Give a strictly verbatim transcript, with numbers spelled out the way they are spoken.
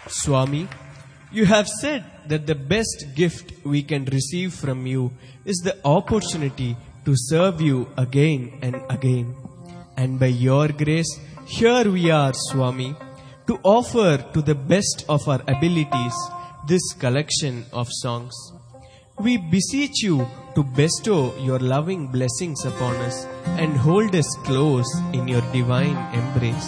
Swami, you have said that the best gift we can receive from you is the opportunity to serve you again and again. And by your grace, here we are, Swami, to offer to the best of our abilities this collection of songs. We beseech you to bestow your loving blessings upon us and hold us close in your divine embrace.